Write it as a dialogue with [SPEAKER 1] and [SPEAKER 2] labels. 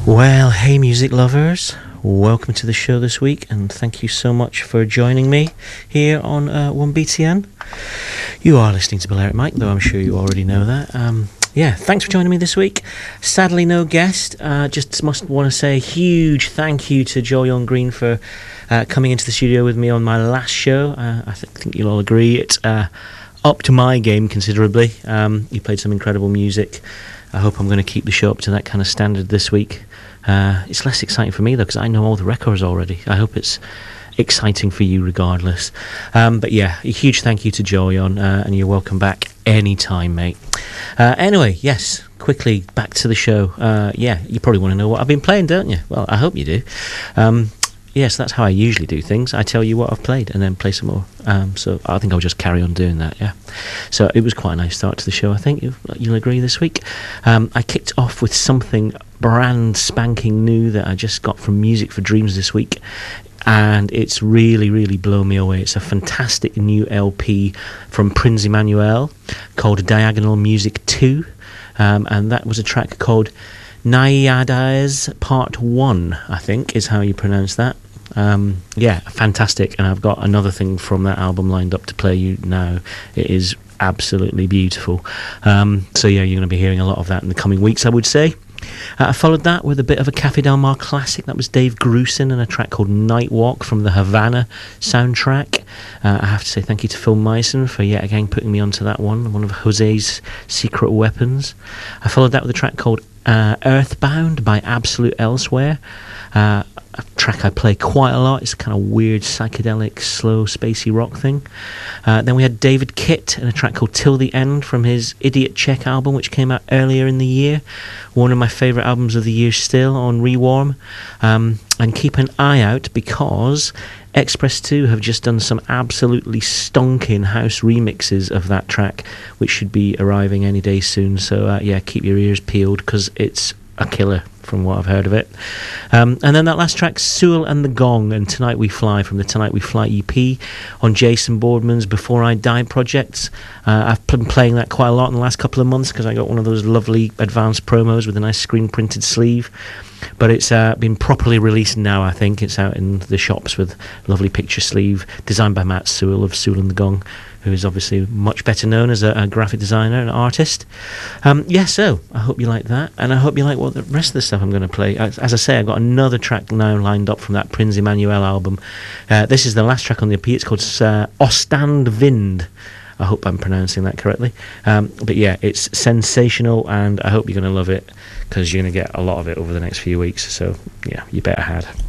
[SPEAKER 1] Well, hey music lovers, welcome to the show this week, and thank you so much for joining me here on 1BTN. You are listening to Balearic Mike, though I'm sure you already know that. Yeah, thanks for joining me this week. Sadly, no guest. Just must want to say a huge thank you to Joel Young Green for coming into the studio with me on my last show. I think you'll all agree it upped my game considerably. You played some incredible music. I hope I'm going to keep the show up to that kind of standard this week. It's less exciting for me, though, because I know all the records already. I hope it's exciting for you regardless. But yeah, a huge thank you to Joyon, and you're welcome back anytime, mate. Anyway, yes, quickly back to the show. Yeah, you probably want to know what I've been playing, don't you? Well, I hope you do. Yes, that's how I usually do things. I tell you what I've played and then play some more. So I think I'll just carry on doing that, yeah. So it was quite a nice start to the show, I think. You'll agree this week. I kicked off with something brand spanking new that I just got from Music for Dreams this week. And it's really, really blown me away. It's a fantastic new LP from Prince Emmanuel called Diagonal Music 2. And that was a track called Naiades Part 1, I think, is how you pronounce that. Yeah, fantastic. And I've got another thing from that album lined up to play you now. It is absolutely beautiful. So yeah, you're going to be hearing a lot of that in the coming weeks, I would say. I followed that with a bit of a Cafe Del Mar classic. That was Dave Grusin and a track called Night Walk from the Havana soundtrack. I have to say thank you to Phil Meissen for yet again putting me onto that one of Jose's secret weapons. I followed that with a track called Earthbound by Absolute Elsewhere. A track I play quite a lot. It's a kind of weird psychedelic slow spacey rock thing. Then we had David Kitt and a track called Till the End from his Idiot Check album, which came out earlier in the year. One of my favourite albums of the year still on Rewarm. And keep an eye out because Express 2 have just done some absolutely stonking house remixes of that track, which should be arriving any day soon. So yeah, keep your ears peeled because it's a killer from what I've heard of it. And then that last track, Sewell and the Gong and Tonight We Fly from the Tonight We Fly EP on Jason Boardman's Before I Die projects. I've been playing that quite a lot in the last couple of months because I got one of those lovely advanced promos with a nice screen printed sleeve. But it's been properly released now, I think. It's out in the shops with lovely picture sleeve designed by Matt Sewell of Sewell and the Gong, who is obviously much better known as a graphic designer and artist. Yeah, so I hope you like that, and I hope you like what the rest of the stuff I'm going to play. As I say, I've got another track now lined up from that Prince Emmanuel album. This is the last track on the EP. It's called Ostand Vind. I hope I'm pronouncing that correctly. But yeah, it's sensational, and I hope you're going to love it, because you're going to get a lot of it over the next few weeks. So yeah, you better had.